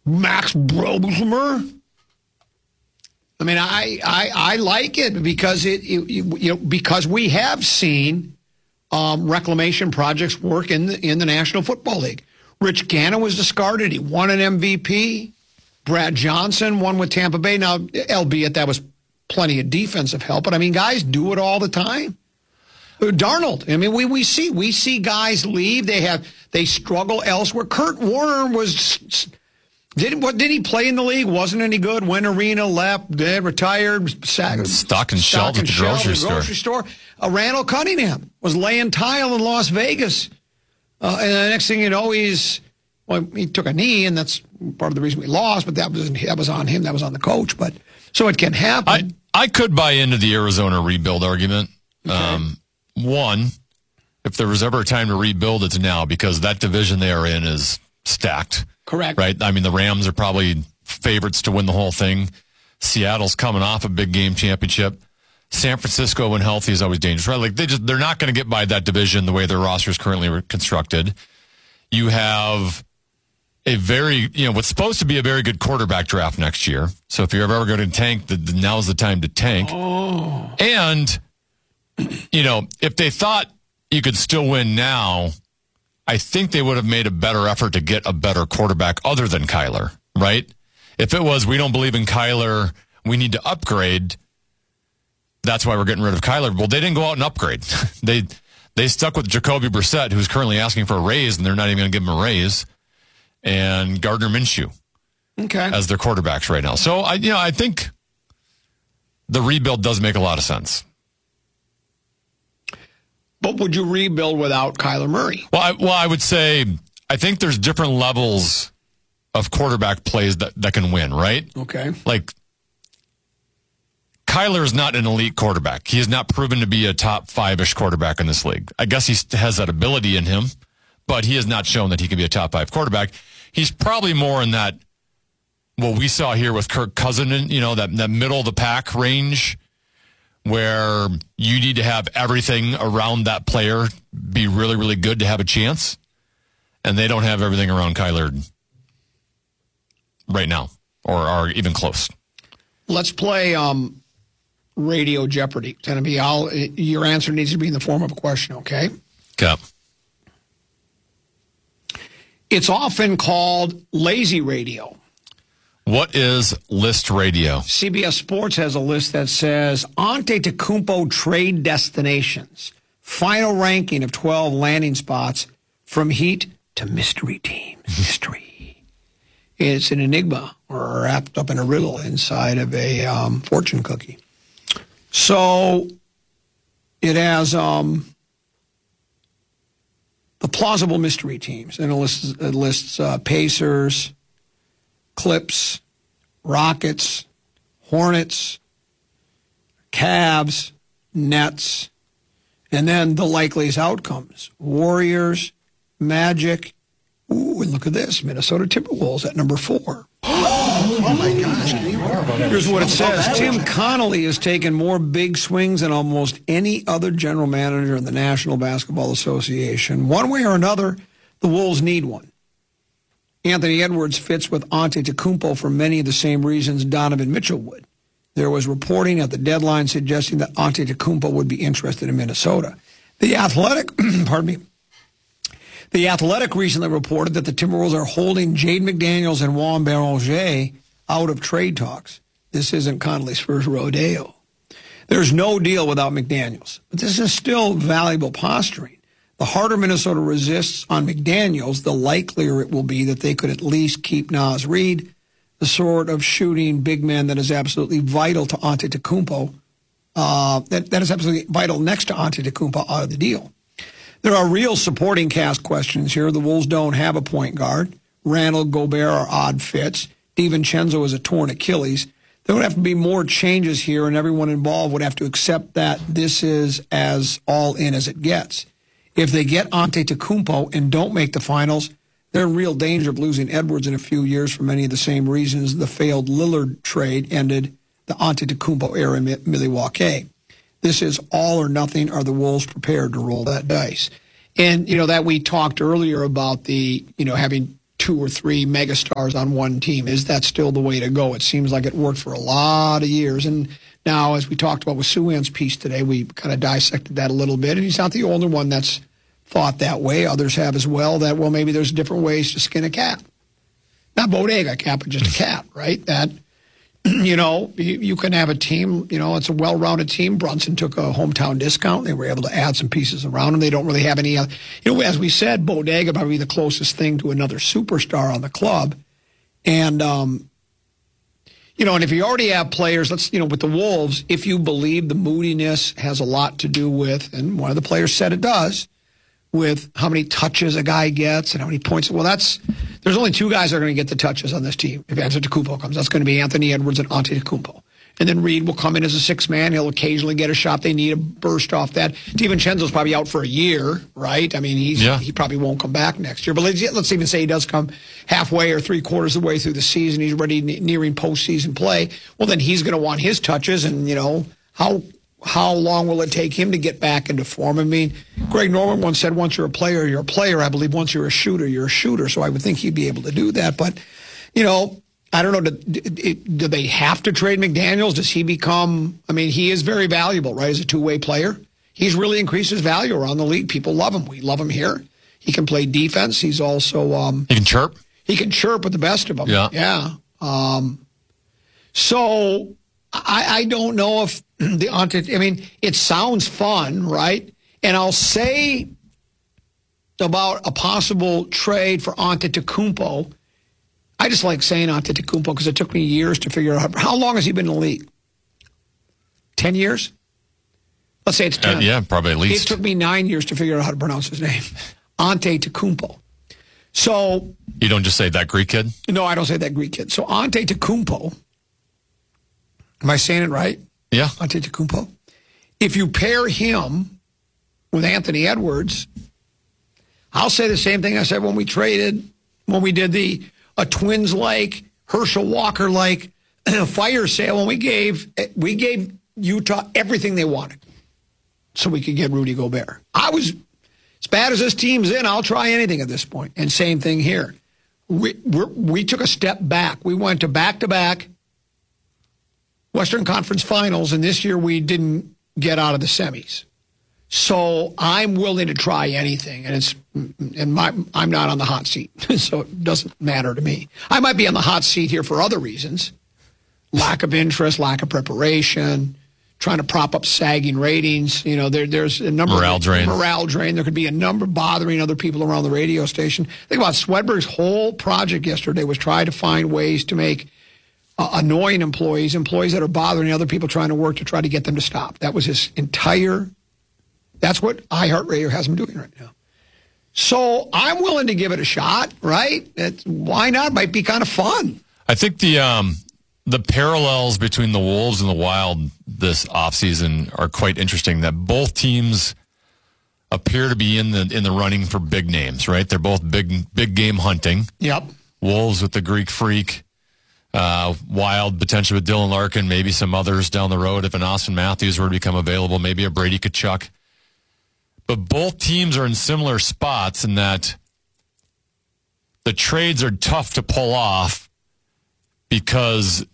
Max Brosmer. I mean, I like it because because we have seen reclamation projects work in the National Football League. Rich Gannon was discarded. He won an MVP. Brad Johnson won with Tampa Bay. Now, albeit that was plenty of defensive help, but I mean, guys do it all the time. Darnold. I mean, we see guys leave. They struggle elsewhere. Kurt Warner didn't he play in the league? Wasn't any good. Went arena, left, retired. Stock and shelves at the grocery store. Randall Cunningham was laying tile in Las Vegas. And the next thing you know, he took a knee, and that's part of the reason we lost, but that was on him. That was on the coach. But so it can happen. I could buy into the Arizona rebuild argument. Okay. One, if there was ever a time to rebuild, it's now, because that division they are in is stacked. Correct. Right? I mean, the Rams are probably favorites to win the whole thing. Seattle's coming off a big game championship. San Francisco, when healthy, is always dangerous, right? Like, they're not going to get by that division the way their roster is currently constructed. You have a what's supposed to be a very good quarterback draft next year. So if you're ever going to tank, now's the time to tank. Oh. And, if they thought you could still win now, I think they would have made a better effort to get a better quarterback other than Kyler, right? If it was, we don't believe in Kyler, we need to upgrade, that's why we're getting rid of Kyler. Well, they didn't go out and upgrade. They stuck with Jacoby Brissett, who's currently asking for a raise, and they're not even going to give him a raise, and Gardner Minshew as their quarterbacks right now. So, I think the rebuild does make a lot of sense. But would you rebuild without Kyler Murray? Well, I would say I think there's different levels of quarterback plays that can win, right? Okay. Like, Kyler is not an elite quarterback. He has not proven to be a top 5-ish quarterback in this league. I guess he has that ability in him, but he has not shown that he can be a top 5 quarterback. He's probably more in that, what we saw here with Kirk Cousins, that middle of the pack range, where you need to have everything around that player be really, really good to have a chance. And they don't have everything around Kyler right now, or even close. Let's play Radio Jeopardy. It's going to be your answer needs to be in the form of a question, okay? Okay. It's often called lazy radio. What is list radio? CBS Sports has a list that says Antetokounmpo trade destinations. Final ranking of 12 landing spots from Heat to mystery teams. Mystery. It's an enigma or wrapped up in a riddle inside of a fortune cookie. So it has the plausible mystery teams. And it lists Pacers, Clips, Rockets, Hornets, Cavs, Nets, and then the likeliest outcomes. Warriors, Magic, ooh, and look at this, Minnesota Timberwolves at number 4. Oh my gosh. Here's what it says. Tim Connolly has taken more big swings than almost any other general manager in the National Basketball Association. One way or another, the Wolves need one. Anthony Edwards fits with Antetokounmpo for many of the same reasons Donovan Mitchell would. There was reporting at the deadline suggesting that Antetokounmpo would be interested in Minnesota. The Athletic, The Athletic recently reported that the Timberwolves are holding Jaden McDaniels and Juan Beranger out of trade talks. This isn't Connolly's first rodeo. There's no deal without McDaniels, but this is still valuable posturing. The harder Minnesota resists on McDaniels, the likelier it will be that they could at least keep Naz Reid, the sort of shooting big man that is absolutely vital to Antetokounmpo, that is absolutely vital next to Antetokounmpo out of the deal. There are real supporting cast questions here. The Wolves don't have a point guard. Randall, Gobert are odd fits. DiVincenzo is a torn Achilles. There would have to be more changes here, and everyone involved would have to accept that this is as all in as it gets. If they get Antetokounmpo and don't make the finals, they're in real danger of losing Edwards in a few years for many of the same reasons the failed Lillard trade ended the Antetokounmpo era in Milwaukee. This is all or nothing. Are the Wolves prepared to roll that dice? And, that we talked earlier about the, having 2 or 3 megastars on one team. Is that still the way to go? It seems like it worked for a lot of years. And now, as we talked about with Souhan's piece today, we kind of dissected that a little bit. And he's not the only one that's thought that way. Others have as well, that, well, maybe there's different ways to skin a cat. Not bodega cat, but just a cat, right? That, you can have a team, it's a well-rounded team. Brunson took a hometown discount. They were able to add some pieces around them. They don't really have any, as we said, bodega probably the closest thing to another superstar on the club. And, and if you already have players, with the Wolves, if you believe the moodiness has a lot to do with, and one of the players said it does, with how many touches a guy gets and how many points. Well, there's only 2 guys that are going to get the touches on this team if Antetokounmpo comes. That's going to be Anthony Edwards and Antetokounmpo. And then Reed will come in as a 6th man. He'll occasionally get a shot. They need a burst off that. DiVincenzo's probably out for a year, right? I mean, he probably won't come back next year. But let's even say he does come halfway or 3/4 of the way through the season. He's already nearing postseason play. Well, then he's going to want his touches. And, how long will it take him to get back into form? I mean, Greg Norman once said, once you're a player, you're a player. I believe once you're a shooter, you're a shooter. So I would think he'd be able to do that. But, I don't know. Do they have to trade McDaniels? Does he become, he is very valuable, right, as a two-way player. He's really increased his value around the league. People love him. We love him here. He can play defense. He's also... he can chirp? He can chirp with the best of them. Yeah. So I don't know if it sounds fun, right? And I'll say about a possible trade for Antetokounmpo, I just like saying Antetokounmpo because it took me years to figure out how long has he been in the league? 10 years? Let's say it's 10. Yeah, probably at least. It took me 9 years to figure out how to pronounce his name. Antetokounmpo. So... You don't just say that Greek kid? No, I don't say that Greek kid. So Antetokounmpo, am I saying it right? Yeah. Antetokounmpo. If you pair him with Anthony Edwards, I'll say the same thing I said when we did a Twins-like, Herschel Walker-like fire sale, when we gave Utah everything they wanted so we could get Rudy Gobert. As bad as this team's in, I'll try anything at this point. And same thing here. We took a step back. We went to back-to-back Western Conference Finals, and this year we didn't get out of the semis. So I'm willing to try anything, and I'm not on the hot seat, so it doesn't matter to me. I might be on the hot seat here for other reasons: lack of interest, lack of preparation, trying to prop up sagging ratings. There's a number morale drain. There could be a number bothering other people around the radio station. Think about Swedberg's whole project yesterday was try to find ways to make annoying employees that are bothering other people trying to work, to try to get them to stop. That was his entire. That's what iHeartRadio has him doing right now. So I'm willing to give it a shot, right? Why not? It might be kind of fun. I think the parallels between the Wolves and the Wild this offseason are quite interesting, that both teams appear to be in the running for big names, right? They're both big game hunting. Yep. Wolves with the Greek Freak. Wild potentially with Dylan Larkin, maybe some others down the road if an Austin Matthews were to become available, maybe a Brady Tkachuk. But both teams are in similar spots in that the trades are tough to pull off because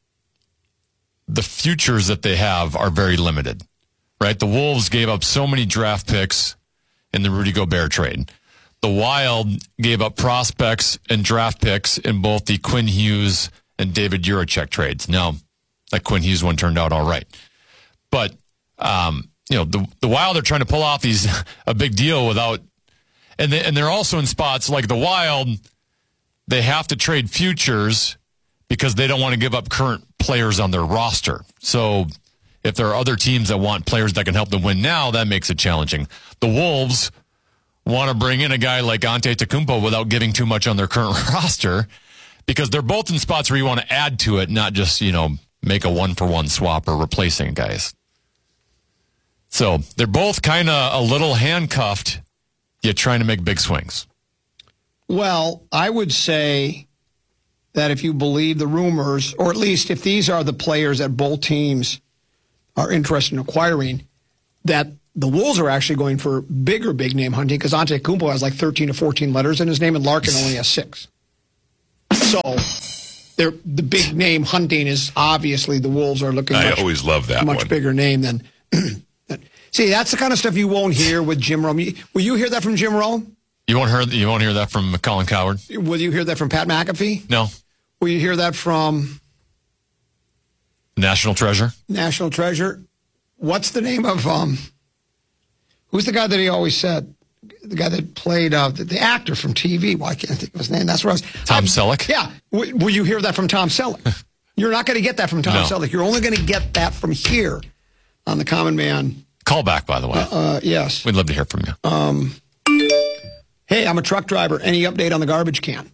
the futures that they have are very limited, right? The Wolves gave up so many draft picks in the Rudy Gobert trade. The Wild gave up prospects and draft picks in both the Quinn Hughes and David Juracek trades. Now, that Quinn Hughes one turned out all right. But, the Wild are trying to pull off a big deal without, and they're also in spots like the Wild, they have to trade futures because they don't want to give up current players on their roster. So if there are other teams that want players that can help them win now, that makes it challenging. The Wolves want to bring in a guy like Antetokounmpo without giving too much on their current roster because they're both in spots where you want to add to it, not just, make a one-for-one swap or replacing guys. So they're both kind of a little handcuffed, yet trying to make big swings. Well, I would say that if you believe the rumors, or at least if these are the players that both teams are interested in acquiring, that the Wolves are actually going for big name hunting because Antetokounmpo has like 13 or 14 letters in his name and Larkin only has 6. So the big name hunting is obviously the Wolves are looking I much, always love that much one. bigger name than. See, that's the kind of stuff you won't hear with Jim Rome. Will you hear that from Jim Rome? You won't hear that from Colin Cowherd? Will you hear that from Pat McAfee? No. Will you hear that from National Treasure? National Treasure? What's the name of who's the guy that he always said? The guy that played the actor from TV. Well, I can't think of his name. That's what I was. Tom Selleck? Yeah. Will you hear that from Tom Selleck? You're not going to get that from Tom No. Selleck. You're only going to get that from here on the Common Man. Call back, by the way. Yes. We'd love to hear from you. Hey, I'm a truck driver. Any update on the garbage can?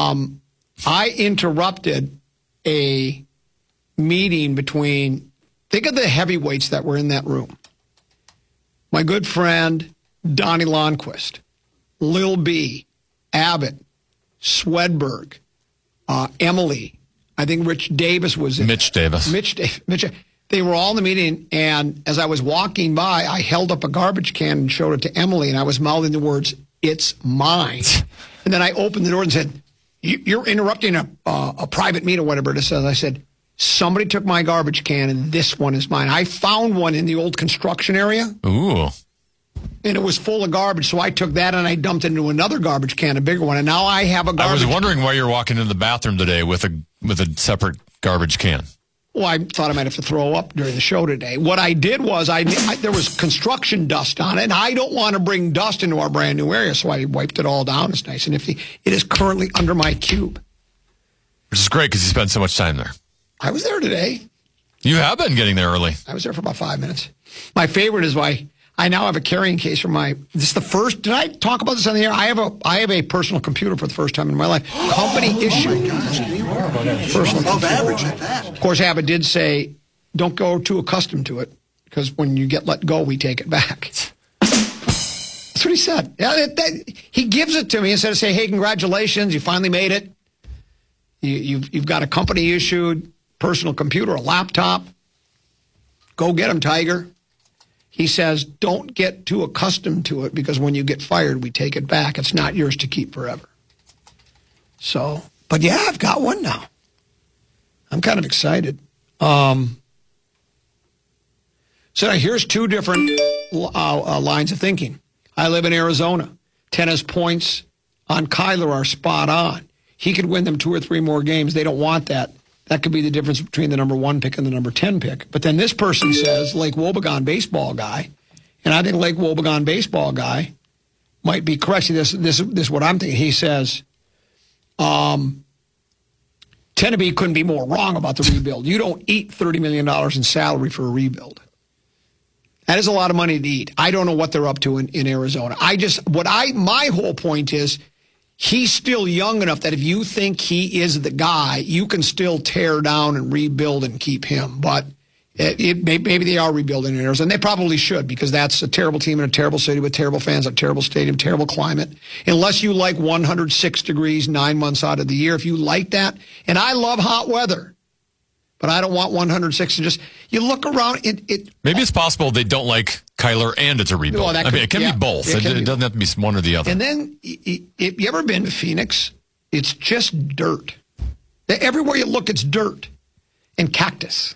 I interrupted a meeting between, think of the heavyweights that were in that room. My good friend, Donnie Lonnquist, Lil B, Abbott, Swedberg, Emily. I think Rich Davis was in Mitch Davis. Mitch. They were all in the meeting, and as I was walking by, I held up a garbage can and showed it to Emily, and I was mouthing the words, "It's mine." And then I opened the door and said, "You're interrupting a private meeting," or whatever it says. I said, "Somebody took my garbage can, and this one is mine." I found one in the old construction area. Ooh. And it was full of garbage, so I took that and I dumped it into another garbage can, a bigger one, and now I have a garbage. I was wondering why you're walking into the bathroom today with a separate garbage can. Well, I thought I might have to throw up during the show today. What I did was there was construction dust on it, and I don't want to bring dust into our brand new area, so I wiped it all down. It's nice and nifty. It is currently under my cube. Which is great because you spend so much time there. I was there today. You have been getting there early. I was there for about 5 minutes. My favorite is I now have a carrying case for this is the first. Did I talk about this on the air? I have a personal computer for the first time in my life. Company issued. Personal Above computer. average at that. Of course, Abbott did say, "Don't go too accustomed to it, because when you get let go, we take it back." That's what he said. Yeah, he gives it to me instead of saying, "Hey, congratulations, you finally made it. You've got a company issued personal computer, a laptop. Go get them, Tiger." He says, "Don't get too accustomed to it, because when you get fired, we take it back. It's not yours to keep forever." So, but yeah, I've got one now. I'm kind of excited. So now here's two different lines of thinking. I live in Arizona. Tennis points on Kyler are spot on. He could win them 2 or 3 more games. They don't want that. That could be the difference between the number 1 pick and the number 10 pick. But then this person says, Lake Wobegon baseball guy, and I think Lake Wobegon baseball guy might be correct. See, this is what I'm thinking. He says, Tenneby couldn't be more wrong about the rebuild. You don't eat $30 million in salary for a rebuild. That is a lot of money to eat. I don't know what they're up to in Arizona. My whole point is, he's still young enough that if you think he is the guy, you can still tear down and rebuild and keep him. But maybe they are rebuilding in Arizona. They probably should, because that's a terrible team in a terrible city with terrible fans, a terrible stadium, terrible climate. Unless you like 106 degrees 9 months out of the year. If you like that, and I love hot weather, but I don't want 106. And just, you look around, Maybe it's possible they don't like Kyler and it's a rebuild. Well, It can be both. It doesn't have to be one or the other. And then, if you ever been to Phoenix, it's just dirt. Everywhere you look, it's dirt and cactus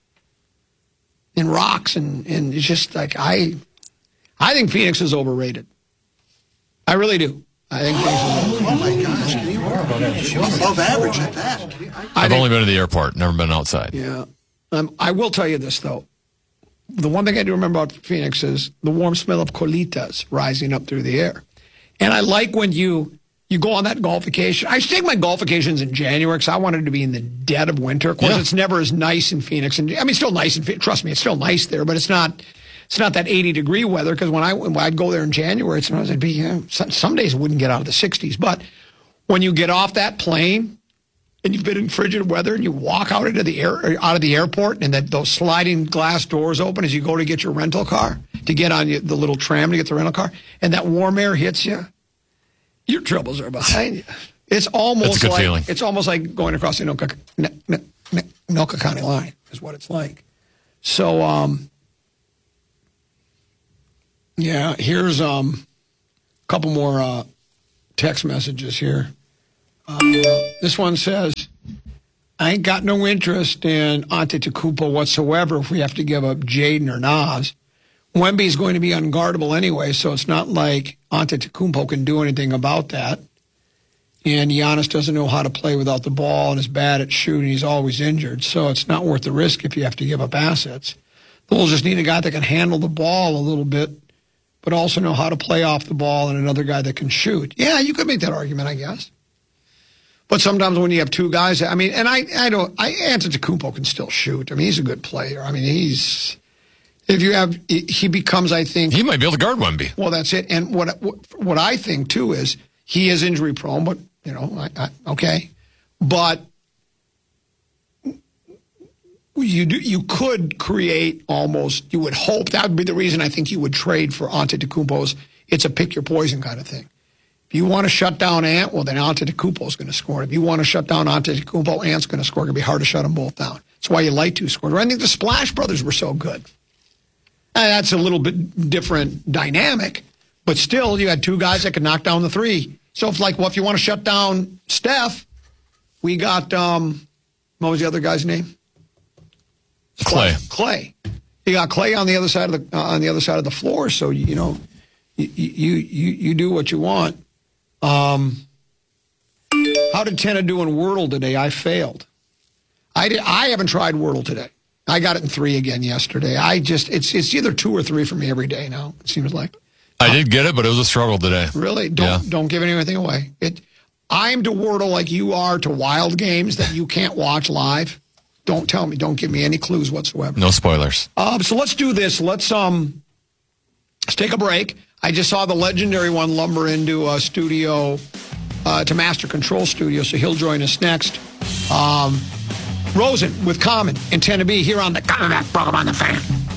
and rocks, and it's just like, I think Phoenix is overrated. I really do. I think Phoenix is overrated. Oh my gosh. Above average at that. I've only been to the airport, never been outside. Yeah. I will tell you this, though. The one thing I do remember about Phoenix is the warm smell of colitas rising up through the air. And I like when you go on that golf vacation. I take my golf vacations in January because I wanted to be in the dead of winter. Of course, It's never as nice in Phoenix. And I mean, it's still nice. Trust me, it's still nice there, but it's not that 80-degree weather, because when I'd go there in January, sometimes it'd be, some days it wouldn't get out of the 60s. But when you get off that plane and you've been in frigid weather and you walk out of the airport, and those sliding glass doors open as you go to get your rental car, to get on the little tram to get the rental car, and that warm air hits you, your troubles are behind you. It's almost That's a good feeling. It's almost like going across the Anoka County line is what it's like. So, yeah, here's a couple more text messages here. This one says, I ain't got no interest in Antetokounmpo whatsoever if we have to give up Jaden or Nas. Wemby's going to be unguardable anyway, so it's not like Antetokounmpo can do anything about that. And Giannis doesn't know how to play without the ball and is bad at shooting. He's always injured, so it's not worth the risk if you have to give up assets. The Bulls just need a guy that can handle the ball a little bit, but also know how to play off the ball, and another guy that can shoot. Yeah, you could make that argument, I guess. But sometimes when you have two guys, I mean, and Antetokounmpo can still shoot. I mean, he's a good player. I mean, he becomes, I think. He might be able to guard Wemby. Well, that's it. And what I think, too, is he is injury prone, but, you know, okay. But you could create almost, you would hope, that would be the reason I think you would trade for Antetokounmpo's. It's a pick your poison kind of thing. If you want to shut down Ant, well, then Antetokounmpo is going to score. If you want to shut down Antetokounmpo, Ant's going to score. It's going to be hard to shut them both down. That's why you like to score. I think the Splash Brothers were so good. That's a little bit different dynamic, but still, you had two guys that could knock down the three. So if you want to shut down Steph, we got what was the other guy's name? Clay. You got Clay on the other side of the floor. So you know, you do what you want. How did Tenna do in Wordle today? I failed. I haven't tried Wordle today. I got it in 3 again yesterday. It's either 2 or 3 for me every day now, it seems like. I did get it, but it was a struggle today. Really? Don't give anything away. I'm to Wordle like you are to wild games that you can't watch live. Don't tell me. Don't give me any clues whatsoever. No spoilers. So let's do this. Let's take a break. I just saw the legendary one lumber into a studio, to Master Control Studio, so he'll join us next. Rosen with Common and Tenna B here on the Comeback program on the Fan.